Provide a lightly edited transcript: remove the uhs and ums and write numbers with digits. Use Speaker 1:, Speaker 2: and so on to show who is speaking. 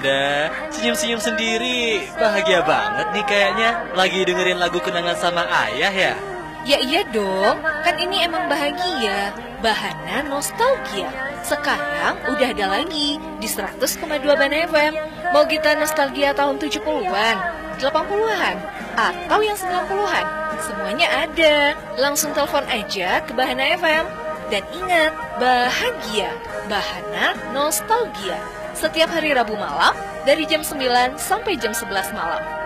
Speaker 1: Bunda, senyum-senyum sendiri. Bahagia banget nih kayaknya. Lagi dengerin lagu kenangan sama ayah ya?
Speaker 2: Ya iya dong, kan ini emang bahagia. Bahana nostalgia. Sekarang udah ada lagi di 100,2 Bahana FM. Mau kita nostalgia tahun 70-an, 80-an, atau yang 90-an? Semuanya ada. Langsung telepon aja ke Bahana FM. Dan ingat, bahagia, Bahana nostalgia. Setiap hari Rabu malam dari jam 9 sampai jam 11 malam.